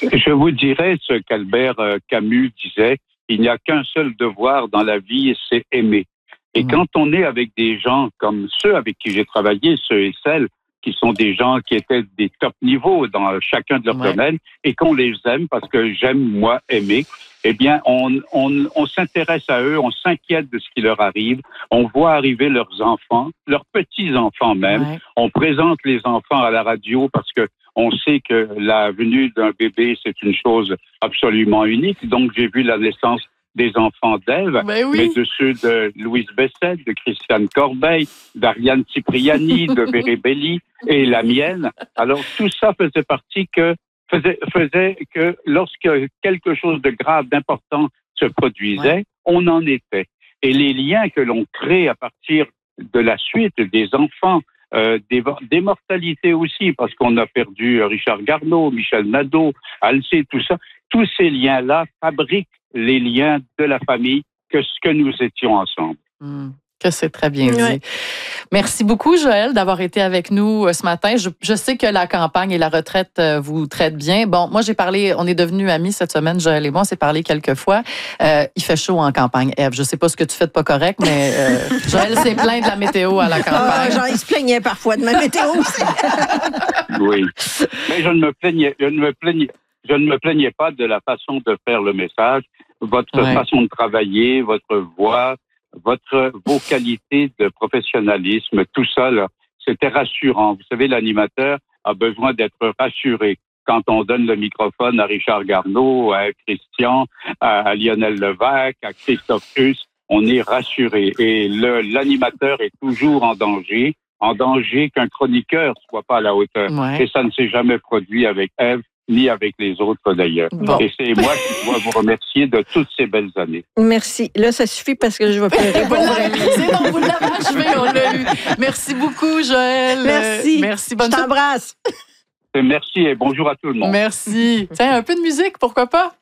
Je vous dirais ce qu'Albert Camus disait, il n'y a qu'un seul devoir dans la vie, c'est aimer. Et quand on est avec des gens comme ceux avec qui j'ai travaillé, ceux et celles qui sont des gens qui étaient des top niveaux dans chacun de leur domaine, et qu'on les aime parce que j'aime, moi, aimer, eh bien, on s'intéresse à eux, on s'inquiète de ce qui leur arrive, on voit arriver leurs enfants, leurs petits-enfants même, on présente les enfants à la radio parce que on sait que la venue d'un bébé, c'est une chose absolument unique. Donc, j'ai vu la naissance des enfants d'Ève, mais de ceux de Louise Besset, de Christiane Corbeil, d'Ariane Cipriani, de Véré Belli et la mienne. Alors, tout ça faisait que lorsque quelque chose de grave, d'important se produisait, on en était. Et les liens que l'on crée à partir de la suite des enfants, des mortalités aussi, parce qu'on a perdu Richard Garneau, Michel Nadeau, Alcé, tout ça. Tous ces liens-là fabriquent les liens de la famille que ce que nous étions ensemble. Que c'est très bien dit. Merci beaucoup, Joël, d'avoir été avec nous ce matin. Je sais que la campagne et la retraite vous traitent bien. Bon, moi, on est devenus amis cette semaine, Joël et moi, on s'est parlé quelques fois. Il fait chaud en campagne, Ève. Je sais pas ce que tu fais de pas correct, mais Joël s'est plaint de la météo à la campagne. Il se plaignait parfois de ma météo. Oui, mais je ne me plaignais pas de la façon de faire le message, votre façon de travailler, votre voix, vos qualités de professionnalisme, tout ça, là, c'était rassurant. Vous savez, l'animateur a besoin d'être rassuré. Quand on donne le microphone à Richard Garneau, à Christian, à Lionel Levac, à Christophe Huss, on est rassuré. Et l'animateur est toujours en danger qu'un chroniqueur soit pas à la hauteur. Et ça ne s'est jamais produit avec Ève, ni avec les autres d'ailleurs. Bon. Et c'est moi qui dois vous remercier de toutes ces belles années. Merci. Là, ça suffit parce que je vais pleurer. C'est bon, vous l'avez achevé, on l'a eu. Merci beaucoup, Joël. Merci. Bonne je t'embrasse. Merci et bonjour à tout le monde. Merci. Tiens, un peu de musique, pourquoi pas?